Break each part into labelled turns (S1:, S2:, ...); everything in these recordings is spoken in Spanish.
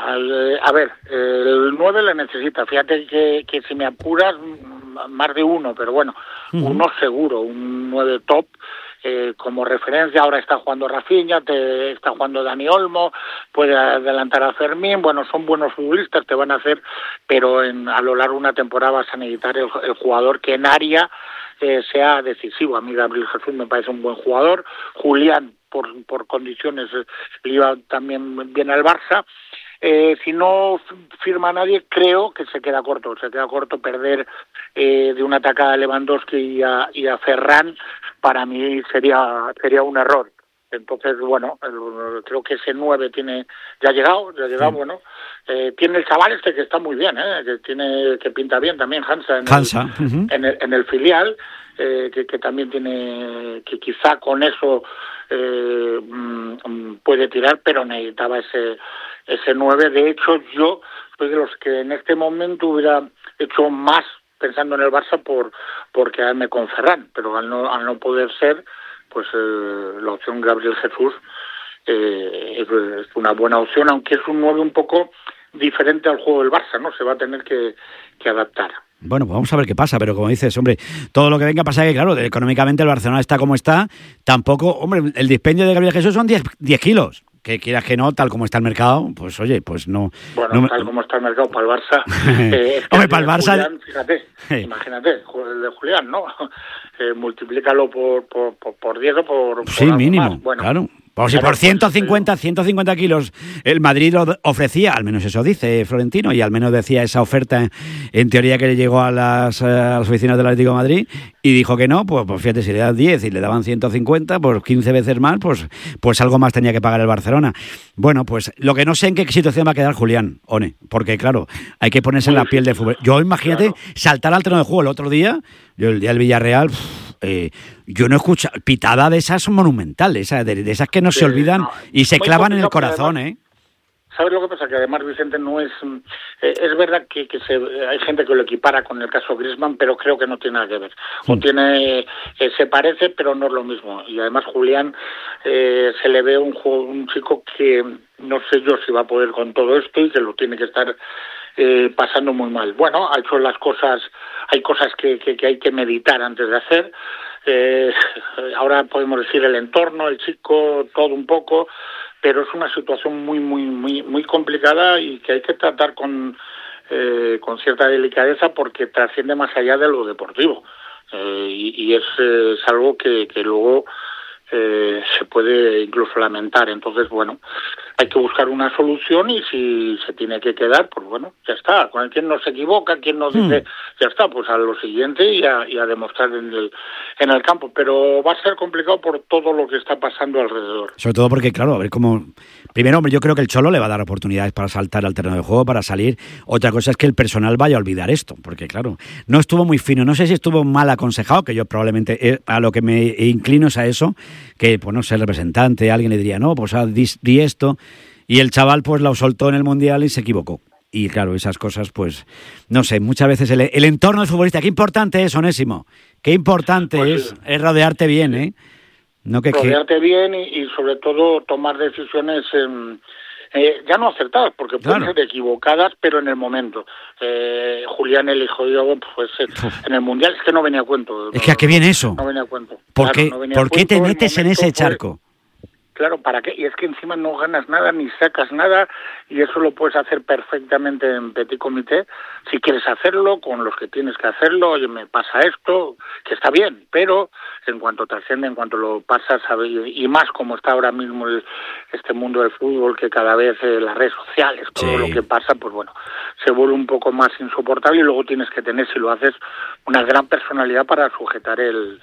S1: a ver, el 9 le necesita. Fíjate que si me apuras, más de uno, pero bueno, uno seguro, un 9 top. Como referencia, ahora está jugando Rafinha, está jugando Dani Olmo, puede adelantar a Fermín. Bueno, son buenos futbolistas, te van a hacer, pero a lo largo de una temporada vas a necesitar el jugador que en área sea decisivo. A mí Gabriel Jesús me parece un buen jugador. Julián, por condiciones, le iba también bien al Barça. Si no firma nadie, creo que se queda corto perder de una atacada a Lewandowski y a Ferran. Para mí sería un error. Entonces, bueno, creo que ese 9 ya ha llegado, bueno. Tiene el chaval que está muy bien, que pinta bien también, Hansa, en el filial, que también tiene, que quizá con eso puede tirar, pero necesitaba ese 9. De hecho, yo soy de los que en este momento hubiera hecho más pensando en el Barça por quedarme con Ferran, pero al no poder ser, pues la opción Gabriel Jesús es una buena opción, aunque es un 9 un poco diferente al juego del Barça, ¿no? Se va a tener que adaptar.
S2: Bueno, pues vamos a ver qué pasa, pero como dices, hombre, todo lo que venga pasa que, claro, económicamente el Barcelona está como está, tampoco, hombre, el dispendio de Gabriel Jesús son 10 kilos. Que quieras que no, tal como está el mercado, pues oye, pues no...
S1: Bueno, tal como está el mercado para el Barça...
S2: hombre, para el Barça...
S1: Julián, fíjate, imagínate, el de Julián, ¿no? Multiplícalo por 10 o por...
S2: Sí, mínimo, más. Bueno, claro. Pues si por 150 kilos el Madrid lo ofrecía, al menos eso dice Florentino, y al menos decía esa oferta en teoría que le llegó a las oficinas del Atlético de Madrid, y dijo que no, pues fíjate, si le dan 10 y le daban 150, pues 15 veces más, pues algo más tenía que pagar el Barcelona. Bueno, pues lo que no sé en qué situación va a quedar Julián, One, porque claro, hay que ponerse en la piel de fútbol. Yo imagínate, saltar al terreno de juego el otro día, el día del Villarreal... yo no he escuchado pitada de esas monumentales, de esas que no se olvidan y se clavan en el corazón, además,
S1: ¿Sabes lo que pasa? Que además Vicente no es... es verdad que hay gente que lo equipara con el caso Griezmann, pero creo que no tiene nada que ver. O se parece, pero no es lo mismo. Y además Julián se le ve un chico que no sé yo si va a poder con todo esto y que lo tiene que estar pasando muy mal. Bueno, ha hecho las cosas... Hay cosas que hay que meditar antes de hacer. Ahora podemos decir el entorno, el chico, todo un poco, pero es una situación muy complicada y que hay que tratar con cierta delicadeza porque trasciende más allá de lo deportivo. Y es algo que luego se puede incluso lamentar. Entonces, bueno, hay que buscar una solución y si se tiene que quedar, pues bueno, ya está. Con quien no se equivoca, quien nos dice, ya está, pues a lo siguiente y a demostrar en el campo. Pero va a ser complicado por todo lo que está pasando alrededor.
S2: Sobre todo porque, claro, a ver cómo... Primero, hombre, yo creo que el Cholo le va a dar oportunidades para saltar al terreno de juego, para salir. Otra cosa es que el personal vaya a olvidar esto, porque, claro, no estuvo muy fino. No sé si estuvo mal aconsejado, que yo probablemente a lo que me inclino es a eso, que, pues no sé, el representante, alguien le diría, no, pues di esto, y el chaval pues lo soltó en el Mundial y se equivocó. Y claro, esas cosas, pues, no sé, muchas veces el entorno del futbolista, qué importante es, Onésimo, qué importante
S1: pues,
S2: es rodearte bien, No
S1: rodearte bien y sobre todo tomar decisiones... ya no acertadas, porque pueden ser equivocadas, pero en el momento. Julián eligió yo, pues en el Mundial es que no venía a cuento.
S2: Es que ¿a qué viene eso?
S1: No venía a cuento.
S2: ¿Por qué te metes en ese charco?
S1: Claro, ¿para qué? Y es que encima no ganas nada ni sacas nada y eso lo puedes hacer perfectamente en petit comité si quieres hacerlo, con los que tienes que hacerlo. Oye, me pasa esto, que está bien, pero en cuanto trasciende, en cuanto lo pasas, y más como está ahora mismo este mundo del fútbol, que cada vez las redes sociales, todo lo que pasa, pues bueno, se vuelve un poco más insoportable y luego tienes que tener, si lo haces, una gran personalidad para sujetar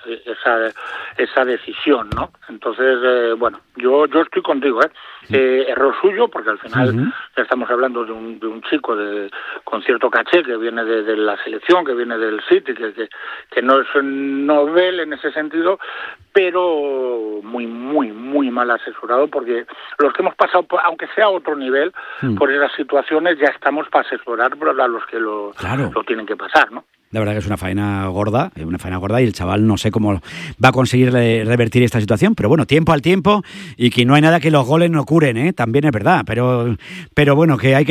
S1: esa decisión, ¿no? Entonces, bueno, yo estoy contigo, error suyo, porque al final ya estamos hablando de un chico con cierto caché que viene de la selección, que viene del City, que no es novel en ese sentido, pero muy mal asesorado, porque los que hemos pasado, aunque sea a otro nivel, por esas situaciones ya estamos para asesorar a los que lo tienen que pasar, ¿no?
S2: La verdad que es una faena gorda, y el chaval no sé cómo va a conseguir revertir esta situación, pero bueno, tiempo al tiempo, y que no hay nada que los goles no curen, también es verdad, pero bueno, que hay que